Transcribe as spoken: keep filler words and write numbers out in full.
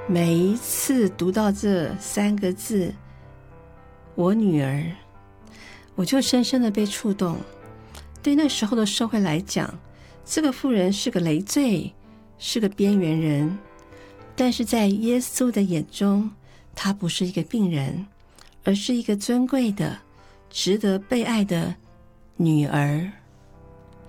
每一次读到这三个字，我女儿，我就深深的被触动。对那时候的社会来讲，这个妇人是个累赘，是个边缘人，但是在耶稣的眼中，她不是一个病人，而是一个尊贵的、值得被爱的女儿。